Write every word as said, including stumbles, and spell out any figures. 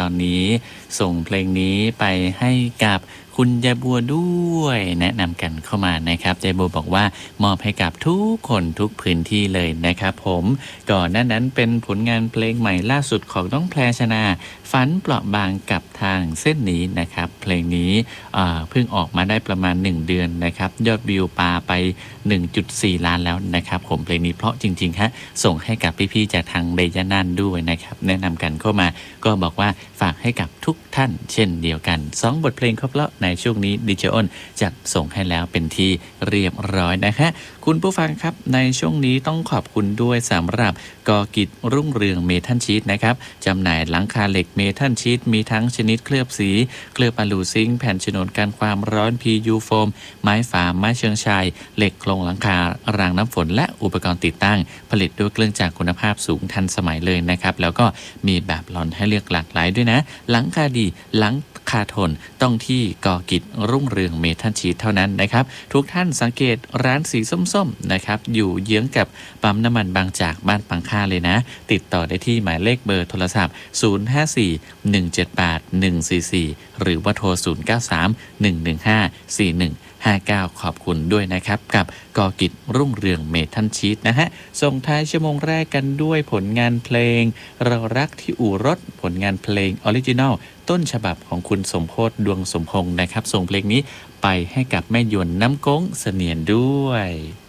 อนนี้ส่งเพลงนี้ไปให้กับคุณยายบัวด้วยแนะนำกันเข้ามานะครับยายบัวบอกว่ามอบให้กับทุกคนทุกพื้นที่เลยนะครับผมก่อนหน้านั้นเป็นผลงานเพลงใหม่ล่าสุดของน้องแพรชนาฝันเปราะบางกับทางเส้นนี้นะครับเพลงนี้เพิ่งออกมาได้ประมาณหนึ่งเดือนนะครับยอดวิวปาไป หนึ่งจุดสี่ ล้านแล้วนะครับผมเพลงนี้เพราะจริงๆฮะส่งให้กับพี่ๆจากทางเรยานันด้วยนะครับแนะนำกันเข้ามาก็บอกว่าฝากให้กับทุกท่านเช่นเดียวกันสองบทเพลงครบแล้วในช่วงนี้ดิเจอ้นจัดส่งให้แล้วเป็นที่เรียบร้อยนะฮะคุณผู้ฟังครับในช่วงนี้ต้องขอบคุณด้วยสำหรับกอกิจรุ่งเรืองเมทัลชีทนะครับจำหน่ายหลังคาเหล็กเมทัลชีทมีทั้งชนิดเคลือบสีเคลือบอลูซิงค์แผ่นฉนวนกันความร้อน พี ยู โฟมไม้ฝาไม้เชิงชายเหล็กโครงหลังคารางน้ำฝนและอุปกรณ์ติดตั้งผลิตด้วยเครื่องจักรคุณภาพสูงทันสมัยเลยนะครับแล้วก็มีแบบลอนให้เลือกหลากหลายด้วยนะหลังคาดีหลังคาทนต้องที่กอกิจรุ่งเรืองเมทัลชีทเท่านั้นนะครับทุกท่านสังเกตร้านสีส้มๆนะครับอยู่เยื้องกับปั๊มน้ำมันบางจากบ้านปังค่าเลยนะติดต่อได้ที่หมายเลขเบอร์โทรศัพท์ศูนย์ ห้า สี่ หนึ่ง เจ็ด แปด หนึ่ง สี่ สี่หรือว่าโทรศูนย์ เก้า สาม หนึ่ง หนึ่ง ห้า สี่ หนึ่ง ห้า เก้าขอบคุณด้วยนะครับกับกอกิจรุ่งเรืองเมทัลชีทนะฮะส่งท้ายชั่วโมงแรกกันด้วยผลงานเพลงเรารักที่อู่รถผลงานเพลงออริจินัลต้นฉบับของคุณสมโพธิ์ดวงสมพงษ์นะครับส่งเพลงนี้ไปให้กับแม่ยวนน้ำก้งเสนียนด้วย